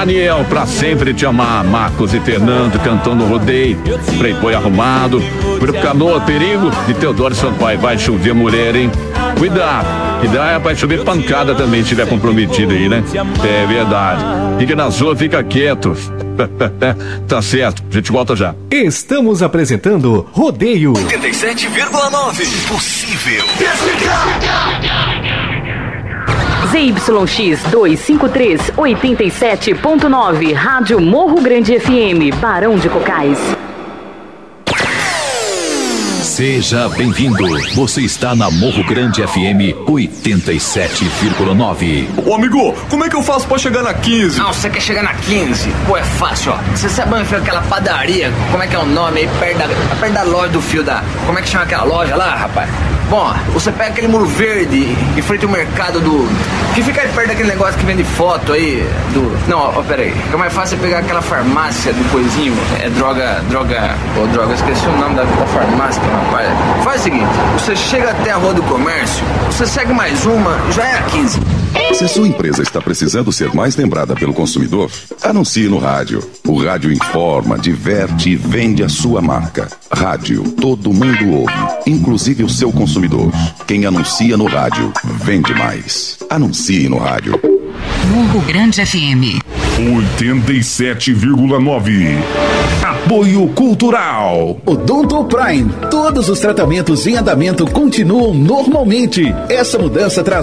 Daniel, pra sempre te amar. Marcos e Fernando cantando rodeio. Playboy arrumado. Grupo Canoa, perigo. De Teodoro Sampaio, vai chover mulher, hein? Cuidado, que dá vai chover pancada também se estiver comprometido aí, né? É verdade. Fica na sua, fica quieto. Tá certo, a gente volta já. Estamos apresentando Rodeio 87,9. Impossível. ZYX 253 87.9, Rádio Morro Grande FM, Barão de Cocais. Seja bem-vindo. Você está na Morro Grande FM 87,9. Ô amigo, como é que eu faço pra chegar na 15? Não, você quer chegar na 15? Pô, é fácil, ó. Você sabe onde fica aquela padaria? Como é que é o nome aí? Perto da loja do fio da... Como é que chama aquela loja lá, rapaz? Bom, você pega aquele muro verde em frente ao mercado do... Que fica aí perto daquele negócio que vende foto aí do... Não, ó, pera aí. Fica mais fácil pegar aquela farmácia do coisinho. É droga... Ô, droga, eu esqueci o nome da farmácia, rapaz. Faz o seguinte, você chega até a Rua do Comércio, você segue mais uma, já é a 15. Se a sua empresa está precisando ser mais lembrada pelo consumidor, anuncie no rádio. O rádio informa, diverte e vende a sua marca. Rádio, todo mundo ouve, inclusive o seu consumidor. Quem anuncia no rádio, vende mais. Anuncie no rádio. Morro Grande FM 87,9. Apoio Cultural. Odonto Prime. Todos os tratamentos em andamento continuam normalmente. Essa mudança traz